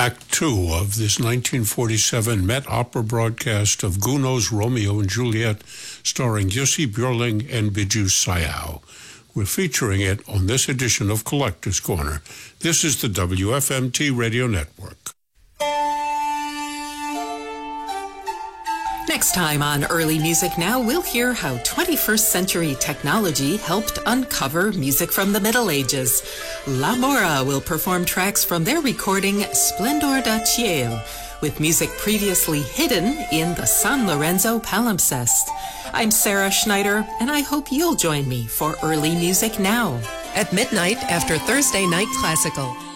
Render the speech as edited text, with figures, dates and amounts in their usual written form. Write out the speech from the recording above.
Act Two of this 1947 Met Opera broadcast of Gounod's Romeo and Juliet, starring Jussi Björling and Biju Sayao. We're featuring it on this edition of Collector's Corner. This is the WFMT Radio Network. Next time on Early Music Now, we'll hear how 21st century technology helped uncover music from the Middle Ages. La Mora will perform tracks from their recording Splendor da Ciel, with music previously hidden in the San Lorenzo palimpsest. I'm Sarah Schneider, and I hope you'll join me for Early Music Now. At midnight after Thursday Night Classical.